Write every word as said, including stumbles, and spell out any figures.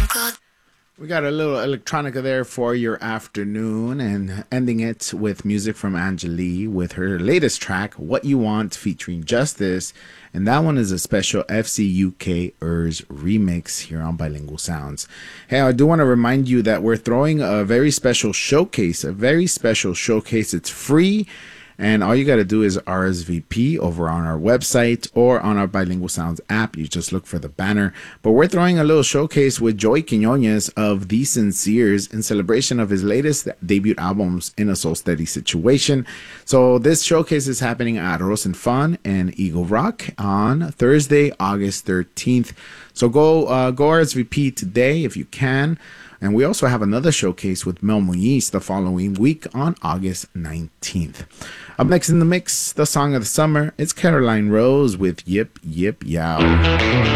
We got a little electronica there for your afternoon and ending it with music from Angelique with her latest track, What You Want, featuring Justice. And that one is a special F C U K E R S remix here on Bilingual Sounds. Hey, I do want to remind you that we're throwing a very special showcase, a very special showcase. It's free. And all you got to do is R S V P over on our website or on our Bilingual Sounds app. You just look for the banner. But we're throwing a little showcase with Joey Quinones of The Sinceres in celebration of his latest debut albums, In a Soul Steady Situation. So this showcase is happening at Arroz and Fun and Eagle Rock on Thursday, August thirteenth. So go, uh, go R S V P today if you can. And we also have another showcase with Mel Muñiz the following week on August nineteenth. Up next in the mix, the song of the summer, it's Caroline Rose with Yip Yip Yow.